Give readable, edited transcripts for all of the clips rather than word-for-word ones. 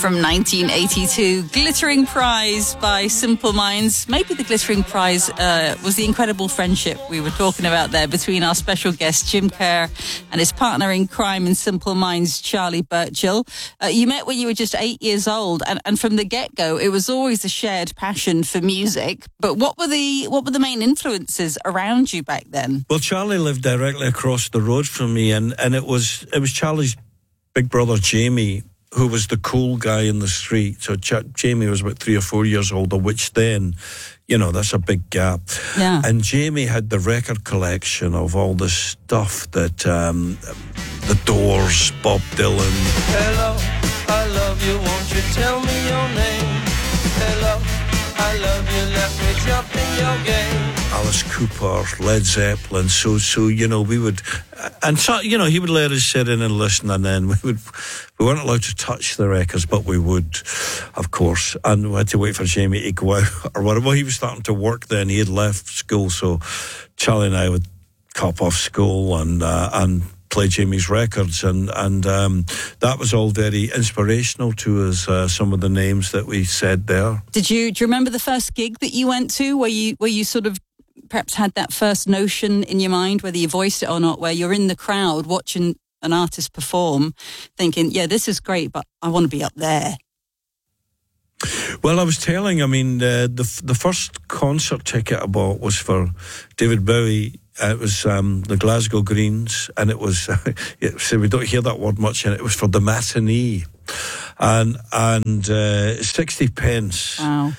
from 1982. Glittering Prize by Simple Minds. Maybe the Glittering Prize was the incredible friendship we were talking about there between our special guest Jim Kerr and his partner in crime in Simple Minds, Charlie Burchill. You met when you were just 8 years old, and from the get-go, it was always a shared passion for music. But what were the main influences around you back then? Well, Charlie lived directly across the road from me, and it was Charlie's big brother Jamie, who was the cool guy in the street. So Jamie was about 3 or 4 years older, which then, that's a big gap. Yeah. And Jamie had the record collection of all the stuff that The Doors, Bob Dylan. Hello, I love you, won't you tell me your name? Hello, I love you, let me jump in your game. Alice Cooper, Led Zeppelin. So we would, and so, he would let us sit in and listen, and then we weren't allowed to touch the records, but we would, of course, and we had to wait for Jamie to go out or whatever. Well, he was starting to work then; he had left school, so Charlie and I would cop off school and play Jamie's records, and that was all very inspirational to us. Some of the names that we said there. Do you remember the first gig that you went to, where you sort of perhaps had that first notion in your mind, whether you voiced it or not, where you're in the crowd watching an artist perform, thinking, yeah, this is great, but I want to be up there? Well, I was telling, the first concert ticket I bought was for David Bowie. It was the Glasgow Greens, and it was, so we don't hear that word much, and it was for the matinee, and 60 pence. Wow.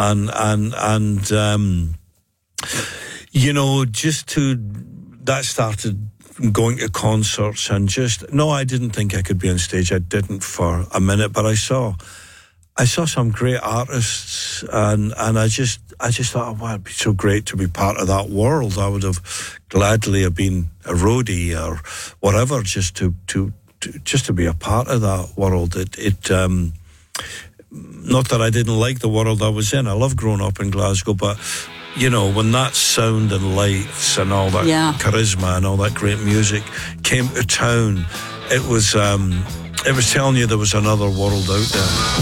That started going to concerts, and I didn't think I could be on stage. I didn't for a minute, but I saw some great artists, and I just thought, wow, it'd be so great to be part of that world. I would have gladly have been a roadie or whatever, just to be a part of that world. It not that I didn't like the world I was in. I love growing up in Glasgow, but when that sound and lights and all that charisma and all that great music came to town, it was telling you there was another world out there.